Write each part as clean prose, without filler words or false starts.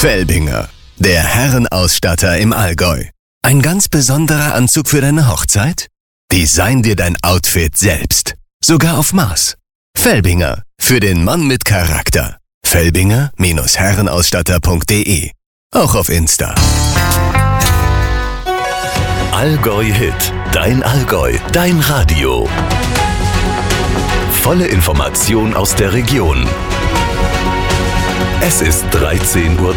Felbinger, der Herrenausstatter im Allgäu. Ein ganz besonderer Anzug für deine Hochzeit? Design dir dein Outfit selbst. Sogar auf Maß. Felbinger, für den Mann mit Charakter. Felbinger-herrenausstatter.de. Auch auf Insta. Allgäu Hit. Dein Allgäu. Dein Radio. Volle Information aus der Region. Es ist 13:30 Uhr.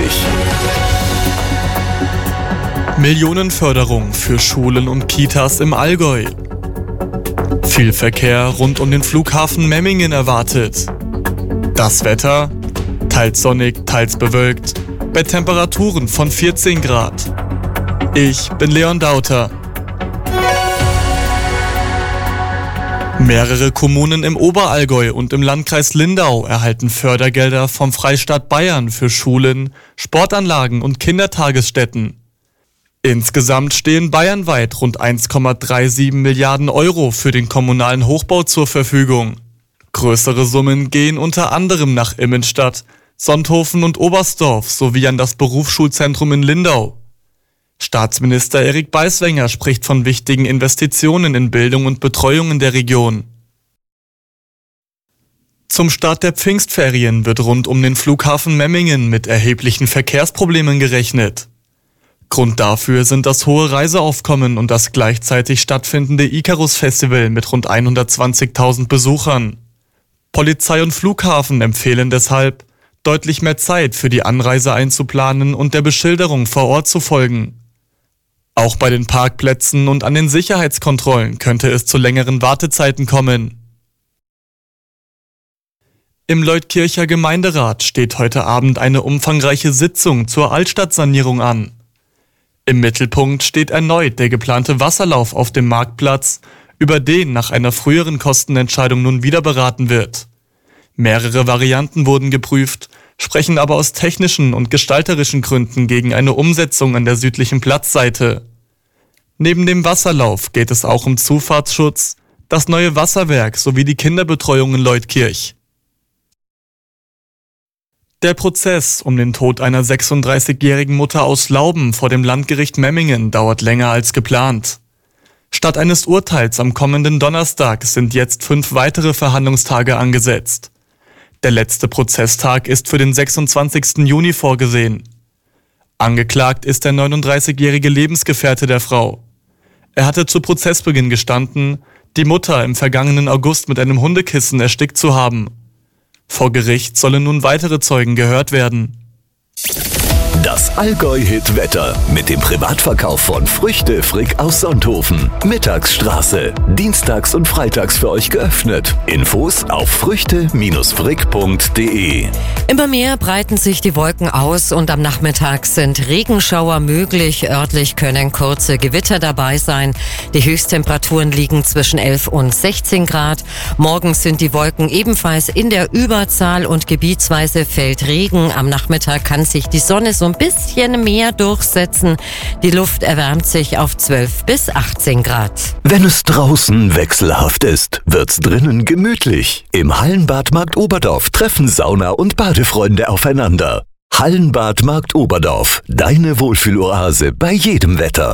Millionenförderung für Schulen und Kitas im Allgäu. Viel Verkehr rund um den Flughafen Memmingen erwartet. Das Wetter? Teils sonnig, teils bewölkt. Bei Temperaturen von 14 Grad. Ich bin Leon Dauter. Mehrere Kommunen im Oberallgäu und im Landkreis Lindau erhalten Fördergelder vom Freistaat Bayern für Schulen, Sportanlagen und Kindertagesstätten. Insgesamt stehen bayernweit rund 1,37 Milliarden Euro für den kommunalen Hochbau zur Verfügung. Größere Summen gehen unter anderem nach Immenstadt, Sonthofen und Oberstdorf sowie an das Berufsschulzentrum in Lindau. Staatsminister Erik Beiswenger spricht von wichtigen Investitionen in Bildung und Betreuung in der Region. Zum Start der Pfingstferien wird rund um den Flughafen Memmingen mit erheblichen Verkehrsproblemen gerechnet. Grund dafür sind das hohe Reiseaufkommen und das gleichzeitig stattfindende Icarus-Festival mit rund 120.000 Besuchern. Polizei und Flughafen empfehlen deshalb, deutlich mehr Zeit für die Anreise einzuplanen und der Beschilderung vor Ort zu folgen. Auch bei den Parkplätzen und an den Sicherheitskontrollen könnte es zu längeren Wartezeiten kommen. Im Leutkircher Gemeinderat steht heute Abend eine umfangreiche Sitzung zur Altstadtsanierung an. Im Mittelpunkt steht erneut der geplante Wasserlauf auf dem Marktplatz, über den nach einer früheren Kostenentscheidung nun wieder beraten wird. Mehrere Varianten wurden geprüft, sprechen aber aus technischen und gestalterischen Gründen gegen eine Umsetzung an der südlichen Platzseite. Neben dem Wasserlauf geht es auch um Zufahrtsschutz, das neue Wasserwerk sowie die Kinderbetreuung in Leutkirch. Der Prozess um den Tod einer 36-jährigen Mutter aus Lauben vor dem Landgericht Memmingen dauert länger als geplant. Statt eines Urteils am kommenden Donnerstag sind jetzt 5 weitere Verhandlungstage angesetzt. Der letzte Prozesstag ist für den 26. Juni vorgesehen. Angeklagt ist der 39-jährige Lebensgefährte der Frau. Er hatte zu Prozessbeginn gestanden, die Mutter im vergangenen August mit einem Hundekissen erstickt zu haben. Vor Gericht sollen nun weitere Zeugen gehört werden. Das Allgäu-Hit-Wetter mit dem Privatverkauf von Früchte Frick aus Sonthofen. Mittagsstraße. Dienstags und freitags für euch geöffnet. Infos auf früchte-frick.de. Immer mehr breiten sich die Wolken aus und am Nachmittag sind Regenschauer möglich. Örtlich können kurze Gewitter dabei sein. Die Höchsttemperaturen liegen zwischen 11 und 16 Grad. Morgens sind die Wolken ebenfalls in der Überzahl und gebietsweise fällt Regen. Am Nachmittag kann sich die Sonne so ein bisschen mehr durchsetzen. Die Luft erwärmt sich auf 12 bis 18 Grad. Wenn es draußen wechselhaft ist, wird's drinnen gemütlich. Im Hallenbad Markt Oberdorf treffen Sauna- und Badefreunde aufeinander. Hallenbad Markt Oberdorf, deine Wohlfühloase bei jedem Wetter.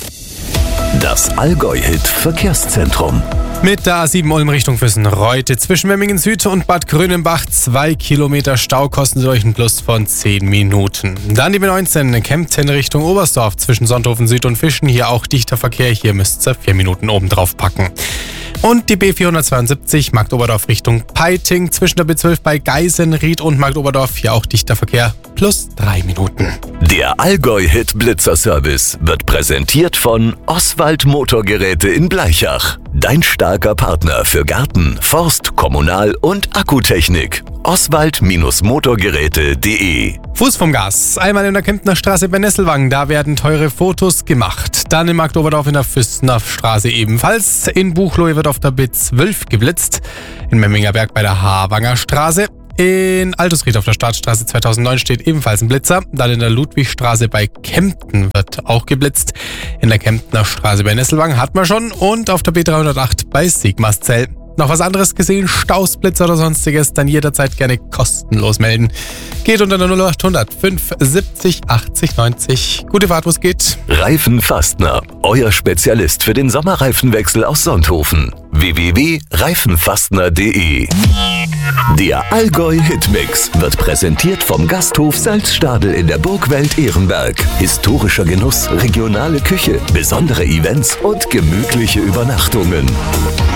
Das Allgäu-Hit Verkehrszentrum. Mit der A7 Ulm Richtung Füssen-Reute zwischen Memmingen Süd und Bad Grönenbach 2 Kilometer Stau, kosten Sie euch einen Plus von 10 Minuten. Dann die B19 Kempten Richtung Oberstdorf zwischen Sonthofen Süd und Fischen, hier auch dichter Verkehr, hier müsst ihr 4 Minuten oben drauf packen. Und die B472 Marktoberdorf Richtung Peiting zwischen der B12 bei Geisenried und Marktoberdorf, hier auch dichter Verkehr, plus 3 Minuten. Der Allgäu-Hit Blitzer-Service wird präsentiert von Oswald Motorgeräte in Blaichach. Dein starker Partner für Garten, Forst, Kommunal- und Akkutechnik. Oswald-motorgeräte.de. Fuß vom Gas. Einmal in der Kemptner Straße bei Nesselwang, da werden teure Fotos gemacht. Dann in Marktoberdorf in der Füssener Straße ebenfalls. In Buchloe wird auf der B12 geblitzt. In Memmingerberg bei der Havanger Straße. In Altusried auf der Staatsstraße 2009 steht ebenfalls ein Blitzer. Dann in der Ludwigstraße bei Kempten wird auch geblitzt. In der Kemptner Straße bei Nesselwang hat man schon. Und auf der B308 bei Sigmarszell. Noch was anderes gesehen, Stausblitzer oder sonstiges, dann jederzeit gerne kostenlos melden. Geht unter der 0800 570 80 90. Gute Fahrt, wo es geht. Reifenfastner, euer Spezialist für den Sommerreifenwechsel aus Sonthofen. www.reifenfastner.de. Der Allgäu Hitmix wird präsentiert vom Gasthof Salzstadel in der Burgwelt Ehrenberg. Historischer Genuss, regionale Küche, besondere Events und gemütliche Übernachtungen.